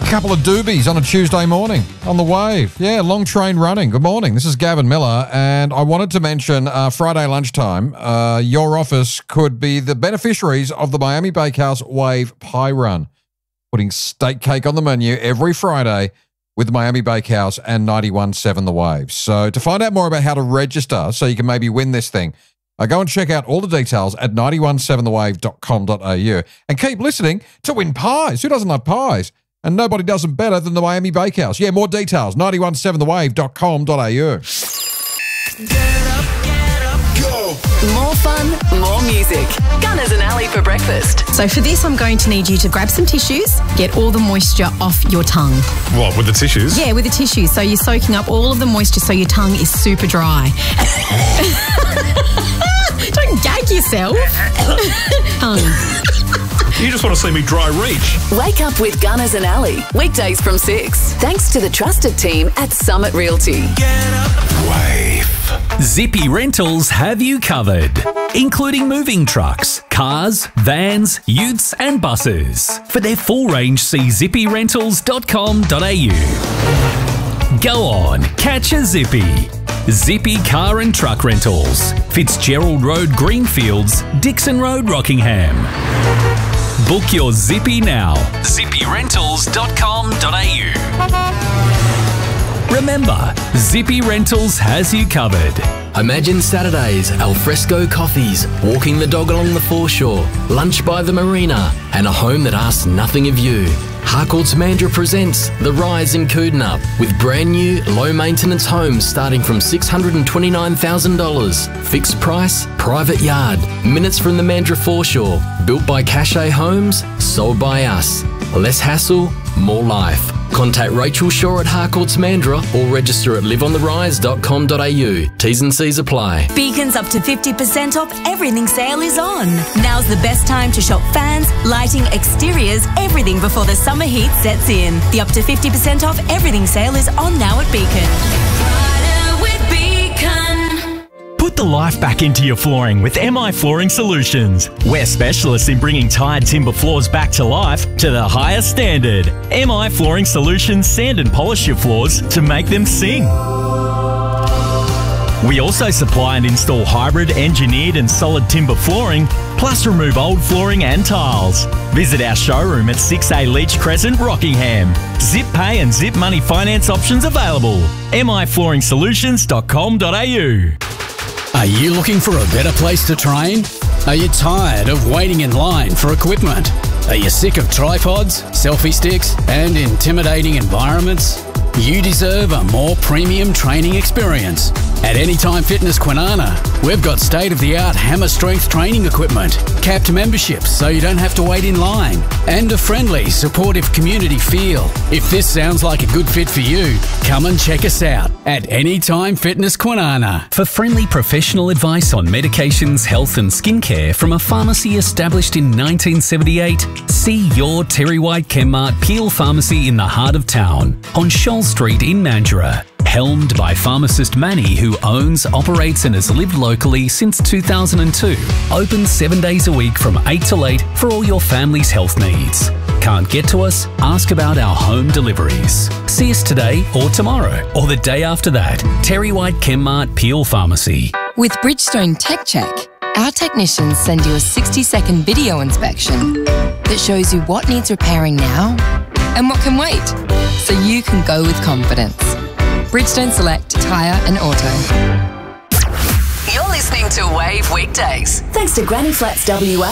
couple of doobies on a Tuesday morning on the wave. Yeah, long train running. Good morning. This is Gavin Miller, and I wanted to mention Friday lunchtime, your office could be the beneficiaries of the Miami Bakehouse Wave Pie Run, putting steak cake on the menu every Friday with the Miami Bakehouse and 91.7 The Wave. So to find out more about how to register so you can maybe win this thing, go and check out all the details at 917thewave.com.au and keep listening to win pies. Who doesn't love pies? And nobody does them better than the Miami Bakehouse. Yeah, more details, 917thewave.com.au. Get up, go. More fun, more music. Gunners and Ali for breakfast. So for this, I'm going to need you to grab some tissues, get all the moisture off your tongue. What, with the tissues? Yeah, with the tissues. So you're soaking up all of the moisture so your tongue is super dry. Don't gag yourself. You just want to see me dry reach. Wake up with Gunners and Ali. Weekdays from 6. Thanks to the trusted team at Summit Realty. Get up. Wave. Zippy Rentals have you covered, including moving trucks, cars, vans, utes and buses. For their full range, see zippyrentals.com.au. Go on, catch a zippy. Zippy Car and Truck Rentals, Fitzgerald Road, Greenfields, Dixon Road, Rockingham. Book your Zippy now. zippyrentals.com.au. Remember, Zippy Rentals has you covered. Imagine Saturdays, alfresco coffees, walking the dog along the foreshore, lunch by the marina, and a home that asks nothing of you. Harcourt's Mandurah presents The Rise in Koodnup with brand new, low-maintenance homes starting from $629,000. Fixed price, private yard, minutes from the Mandurah foreshore. Built by Cachet Homes, sold by us. Less hassle, more life. Contact Rachel Shaw at Harcourt's Mandurah or register at liveontherise.com.au. T's and C's apply. Beacon's up to 50% off everything sale is on. Now's the best time to shop fans, lighting, exteriors, everything before the summer heat sets in. The up to 50% off everything sale is on now at Beacon. Put the life back into your flooring with MI Flooring Solutions. We're specialists in bringing tired timber floors back to life to the highest standard. MI Flooring Solutions sand and polish your floors to make them sing. We also supply and install hybrid, engineered and solid timber flooring, plus remove old flooring and tiles. Visit our showroom at 6A Leach Crescent, Rockingham. Zip pay and zip money finance options available. miflooringsolutions.com.au. Are you looking for a better place to train? Are you tired of waiting in line for equipment? Are you sick of tripods, selfie sticks, and intimidating environments? You deserve a more premium training experience. At Anytime Fitness Kwinana, we've got state-of-the-art hammer strength training equipment, capped memberships so you don't have to wait in line, and a friendly, supportive community feel. If this sounds like a good fit for you, come and check us out at Anytime Fitness Kwinana. For friendly professional advice on medications, health and skincare from a pharmacy established in 1978, see your Terry White Chemmart Peel Pharmacy in the heart of town on Shoal Street in Mandurah. Helmed by pharmacist Manny, who owns, operates and has lived locally since 2002. Open 7 days a week from 8 till 8 for all your family's health needs. Can't get to us? Ask about our home deliveries. See us today or tomorrow or the day after that. Terry White Chemmart Peel Pharmacy. With Bridgestone Tech Check, our technicians send you a 60-second video inspection that shows you what needs repairing now and what can wait, so you can go with confidence. Bridgestone Select Tyre and Auto. You're listening to Wave Weekdays. Thanks to Granny Flats WA.